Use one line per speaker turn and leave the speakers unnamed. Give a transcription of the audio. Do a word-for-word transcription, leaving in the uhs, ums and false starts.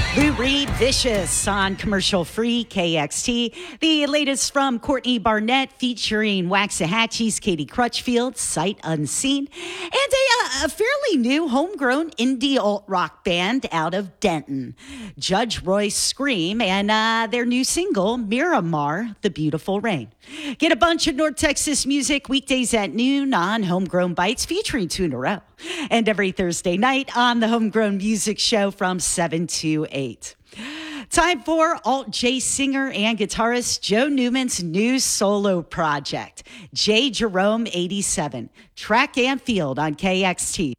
Lou Reed, Vicious on commercial free K X T. The latest from Courtney Barnett featuring Waxahachie's Katie Crutchfield, Sight Unseen, and a, a fairly new homegrown indie alt rock band out of Denton, Judge Royce Scream, and uh, their new single, Miramar, The Beautiful Rain. Get a bunch of North Texas music weekdays at noon on Homegrown Bites, featuring two in a row, and every Thursday night on the Homegrown Music Show from seven to eight. Time for alt J singer and guitarist Joe Newman's new solo project, J Jerome eighty-seven, track and field on K X T.